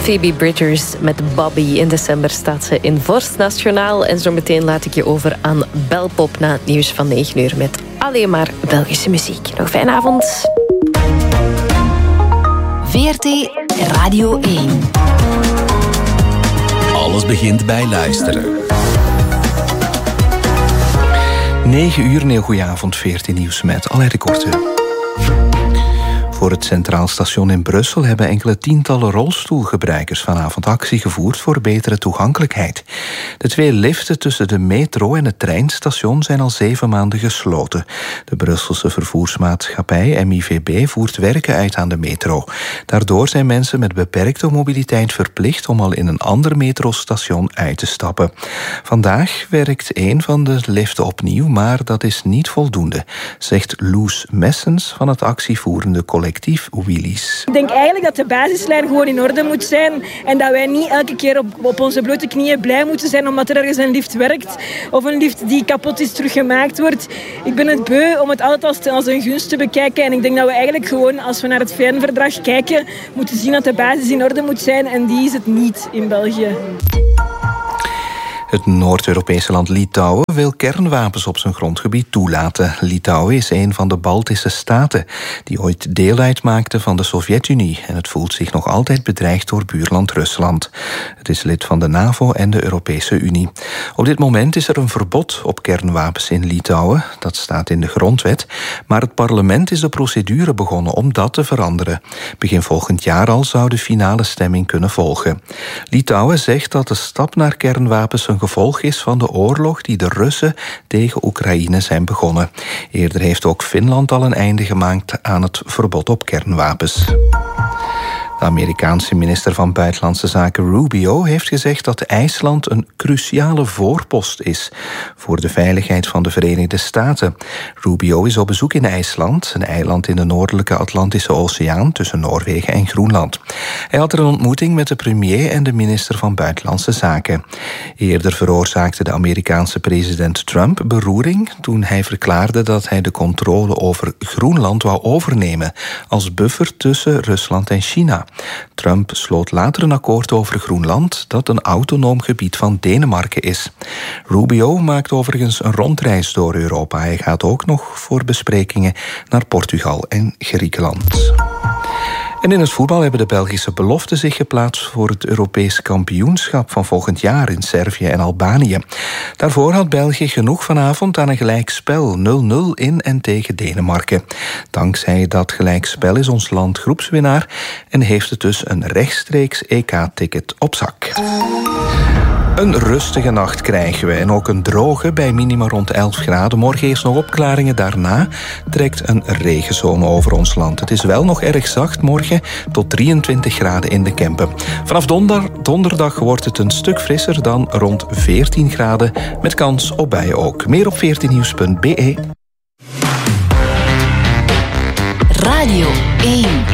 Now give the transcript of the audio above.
Phoebe Bridgers met Bobby. In december staat ze in Vorst Nationaal. En zo meteen laat ik je over aan Belpop na het nieuws van 9 uur met alleen maar Belgische muziek. Nog een fijne avond. VRT Radio 1. Alles begint bij luisteren. 9 uur, een heel goeie avond, 14 nieuws met Alain de Korte. Voor het Centraal Station in Brussel hebben enkele tientallen rolstoelgebruikers vanavond actie gevoerd voor betere toegankelijkheid. De 2 liften tussen de metro en het treinstation zijn al 7 maanden gesloten. De Brusselse vervoersmaatschappij MIVB voert werken uit aan de metro. Daardoor zijn mensen met beperkte mobiliteit verplicht om al in een ander metrostation uit te stappen. Vandaag werkt een van de liften opnieuw, maar dat is niet voldoende, zegt Loes Messens van het actievoerende collectief Willys. Ik denk eigenlijk dat de basislijn gewoon in orde moet zijn en dat wij niet elke keer op onze blote knieën blij moeten zijn omdat er ergens een lift werkt of een lift die kapot is teruggemaakt wordt. Ik ben het beu om het altijd als een gunst te bekijken en ik denk dat we eigenlijk gewoon, als we naar het VN-verdrag kijken, moeten zien dat de basis in orde moet zijn en die is het niet in België. Het Noord-Europese land Litouwen wil kernwapens op zijn grondgebied toelaten. Litouwen is een van de Baltische staten die ooit deel uitmaakten van de Sovjet-Unie en het voelt zich nog altijd bedreigd door buurland Rusland. Het is lid van de NAVO en de Europese Unie. Op dit moment is er een verbod op kernwapens in Litouwen. Dat staat in de grondwet, maar het parlement is de procedure begonnen om dat te veranderen. Begin volgend jaar al zou de finale stemming kunnen volgen. Litouwen zegt dat de stap naar kernwapens een gevolg is van de oorlog die de Russen tegen Oekraïne zijn begonnen. Eerder heeft ook Finland al een einde gemaakt aan het verbod op kernwapens. De Amerikaanse minister van Buitenlandse Zaken Rubio heeft gezegd dat IJsland een cruciale voorpost is voor de veiligheid van de Verenigde Staten. Rubio is op bezoek in IJsland, een eiland in de noordelijke Atlantische Oceaan tussen Noorwegen en Groenland. Hij had er een ontmoeting met de premier en de minister van Buitenlandse Zaken. Eerder veroorzaakte de Amerikaanse president Trump beroering toen hij verklaarde dat hij de controle over Groenland wou overnemen als buffer tussen Rusland en China. Trump sloot later een akkoord over Groenland dat een autonoom gebied van Denemarken is. Rubio maakt overigens een rondreis door Europa. Hij gaat ook nog voor besprekingen naar Portugal en Griekenland. En in het voetbal hebben de Belgische beloften zich geplaatst voor het Europees kampioenschap van volgend jaar in Servië en Albanië. Daarvoor had België genoeg vanavond aan een gelijkspel 0-0 in en tegen Denemarken. Dankzij dat gelijkspel is ons land groepswinnaar en heeft het dus een rechtstreeks EK-ticket op zak. Een rustige nacht krijgen we en ook een droge bij minima rond 11 graden. Morgen eerst nog opklaringen, daarna trekt een regenzone over ons land. Het is wel nog erg zacht morgen, tot 23 graden in de Kempen. Vanaf donderdag wordt het een stuk frisser dan rond 14 graden, met kans op buien ook. Meer op 14nieuws.be. Radio 1.